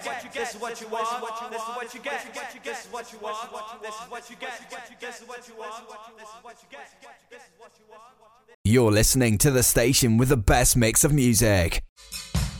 This is what you want. This is what you get. This is what you want. This is what you get. This is what you want. This is what you get. This is what you want. You're listening to the station with the best mix of music.